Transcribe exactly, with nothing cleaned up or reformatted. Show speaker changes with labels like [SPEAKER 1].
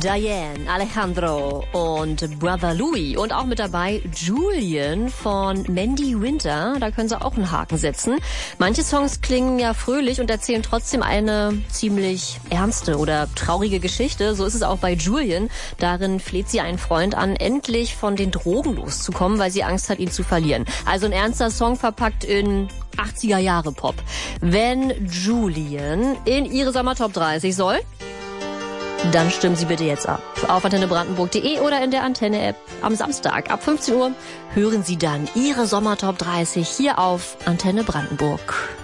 [SPEAKER 1] Diane, Alejandro und Brother Louie. Und auch mit dabei Julian von Mandy Winter. Da können Sie auch einen Haken setzen. Manche Songs klingen ja fröhlich und erzählen trotzdem eine ziemlich ernste oder traurige Geschichte. So ist es auch bei Julian. Darin fleht sie einen Freund an, endlich von den Drogen loszukommen, weil sie Angst hat, ihn zu verlieren. Also ein ernster Song verpackt in achtziger Jahre Pop. Wenn Julian in ihre Sommertop dreißig soll, dann stimmen Sie bitte jetzt ab. Auf antenne brandenburg punkt de oder in der Antenne-App. Am Samstag ab fünfzehn Uhr hören Sie dann Ihre Sommertop dreißig hier auf Antenne Brandenburg.